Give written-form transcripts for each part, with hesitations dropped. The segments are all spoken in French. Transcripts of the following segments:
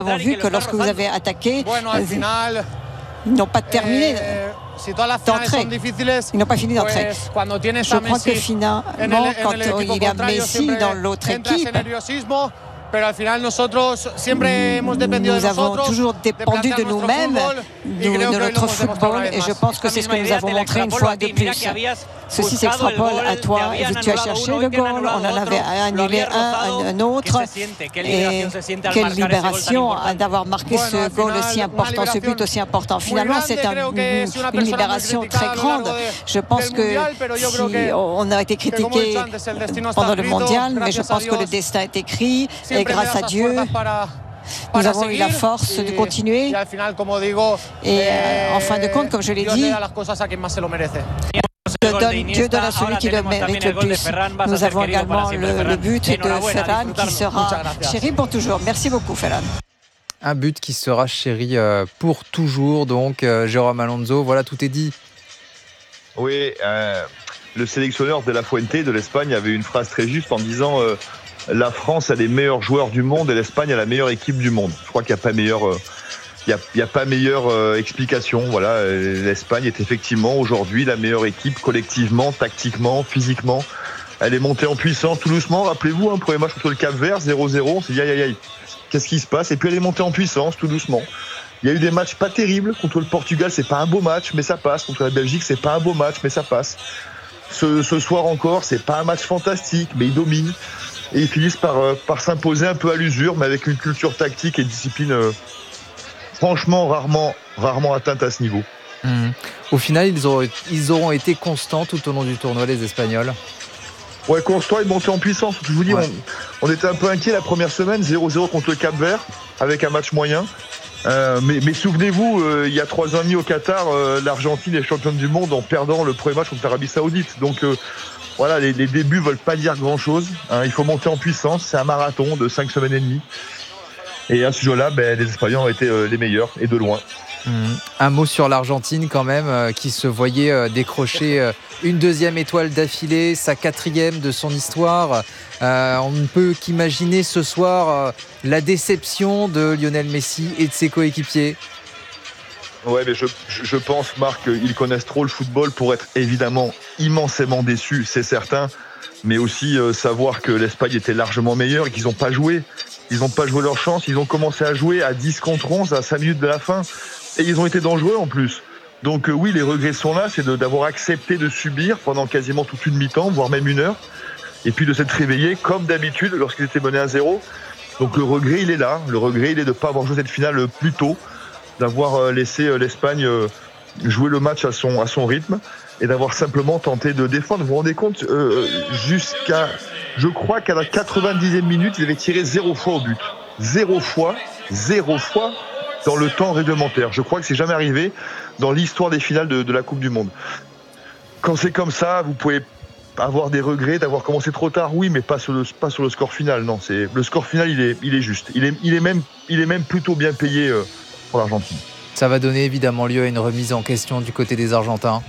avons vu que lorsque vous avez attaqué, ils n'ont pas terminé d'entrer. Ils n'ont pas fini d'entrer. Je crois que finalement, quand il y a Messi dans l'autre équipe, nous avons toujours dépendu de nous-mêmes, de notre football, et je pense que c'est ce que nous avons montré une fois de plus. Ceci s'extrapole à toi, et tu as cherché le goal, on en avait annulé un autre, et quelle libération d'avoir marqué ce goal aussi important, ce but aussi important. Finalement, c'est une libération très grande. Je pense que si on a été critiqué pendant le mondial, mais je pense que le destin est écrit, et grâce à Dieu, nous avons eu la force de continuer. Et en fin de compte, comme je l'ai dit, Dieu donne à celui qui le mérite le plus. Nous avons également le but de Ferran qui sera chéri pour toujours. Merci beaucoup, Ferran. Un but qui sera chéri pour toujours. Donc, Jérôme Alonso, voilà, tout est dit. Oui, le sélectionneur de la Fuente de l'Espagne avait une phrase très juste en disant la France a les meilleurs joueurs du monde et l'Espagne a la meilleure équipe du monde. Je crois qu'il n'y a pas meilleur... Il n'y a pas meilleure explication. Voilà, l'Espagne est effectivement aujourd'hui la meilleure équipe collectivement, tactiquement, physiquement. Elle est montée en puissance tout doucement. Rappelez-vous, premier match contre le Cap-Vert, 0-0. On s'est dit aïe, qu'est-ce qui se passe? Et puis elle est montée en puissance tout doucement. Il y a eu des matchs pas terribles. Contre le Portugal, c'est pas un beau match, mais ça passe. Contre la Belgique, c'est pas un beau match, mais ça passe. Ce soir encore, c'est pas un match fantastique, mais ils dominent. Et ils finissent par s'imposer un peu à l'usure, mais avec une culture tactique et discipline franchement rarement atteinte à ce niveau. Au final, ils auront été constants tout au long du tournoi, les Espagnols. Ouais, constants, ils montaient en puissance. Je vous dis, on était un peu inquiets la première semaine, 0-0 contre le Cap-Vert, avec un match moyen. Mais souvenez-vous, il y a 3 ans et demi au Qatar, l'Argentine est championne du monde en perdant le premier match contre l'Arabie Saoudite. Donc voilà, les débuts ne veulent pas dire grand-chose. Il faut monter en puissance, c'est un marathon de 5 semaines et demie. Et à ce jeu-là, les Espagnols ont été les meilleurs, et de loin. Un mot sur l'Argentine quand même, qui se voyait décrocher une 2e étoile d'affilée, sa 4e de son histoire. On ne peut qu'imaginer ce soir la déception de Lionel Messi et de ses coéquipiers. Ouais, mais je pense, Marc, qu'ils connaissent trop le football pour être évidemment immensément déçus, c'est certain. Mais aussi savoir que l'Espagne était largement meilleure et qu'ils n'ont pas joué. Ils n'ont pas joué leur chance. Ils ont commencé à jouer à 10 contre 11 à 5 minutes de la fin. Et ils ont été dangereux en plus. Donc oui, les regrets sont là. C'est d'avoir accepté de subir pendant quasiment toute une mi-temps, voire même une heure. Et puis de s'être réveillé comme d'habitude lorsqu'ils étaient menés 1-0. Donc le regret, il est là. Le regret, il est de ne pas avoir joué cette finale plus tôt. D'avoir laissé l'Espagne jouer le match à son rythme. Et d'avoir simplement tenté de défendre. Vous vous rendez compte, je crois qu'à la 90e minute, ils avaient tiré 0 fois au but. 0 fois dans le temps réglementaire. Je crois que c'est jamais arrivé dans l'histoire des finales de la Coupe du Monde. Quand c'est comme ça, vous pouvez avoir des regrets d'avoir commencé trop tard, oui, mais pas sur le score final. Non, le score final, il est juste. Il est même plutôt bien payé pour l'Argentine. Ça va donner évidemment lieu à une remise en question du côté des Argentins.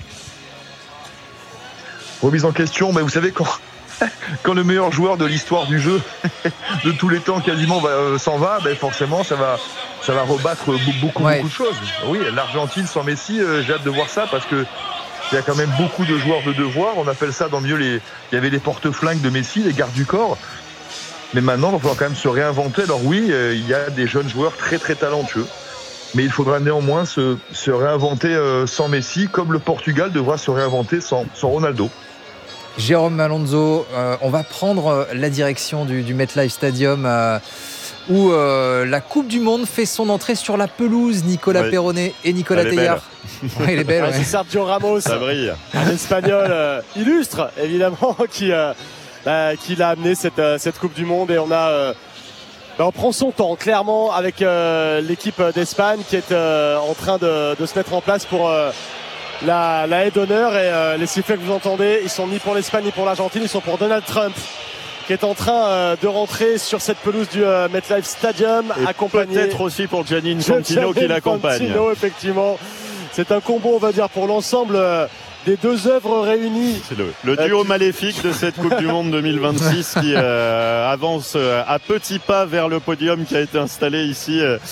Remise en question, mais vous savez, quand le meilleur joueur de l'histoire du jeu, de tous les temps quasiment, s'en va, forcément, ça va rebattre beaucoup de choses. Oui, l'Argentine sans Messi, j'ai hâte de voir ça parce que il y a quand même beaucoup de joueurs de devoir. On appelle ça dans le milieu il y avait les porte-flingues de Messi, les gardes du corps. Mais maintenant, il va falloir quand même se réinventer. Alors oui, il y a des jeunes joueurs très très talentueux. Mais il faudra néanmoins se réinventer sans Messi, comme le Portugal devra se réinventer sans Ronaldo. Jérôme Alonso, on va prendre la direction du MetLife Stadium où la Coupe du Monde fait son entrée sur la pelouse. Nicolas Perronnet et Nicolas Teilhard. Elle est belle. C'est Sergio Ramos, ça brille. Un Espagnol illustre, évidemment, qui l'a amené cette Coupe du Monde. Et on prend son temps, clairement, avec l'équipe d'Espagne qui est en train de se mettre en place pour... la haie d'honneur et les sifflets que vous entendez, ils sont ni pour l'Espagne ni pour l'Argentine, ils sont pour Donald Trump qui est en train de rentrer sur cette pelouse du MetLife Stadium, et accompagné peut-être aussi pour Gianni Infantino qui l'accompagne. Effectivement, c'est un combo, on va dire, pour l'ensemble des deux œuvres réunies. C'est le duo maléfique de cette Coupe du Monde 2026 qui avance à petits pas vers le podium qui a été installé ici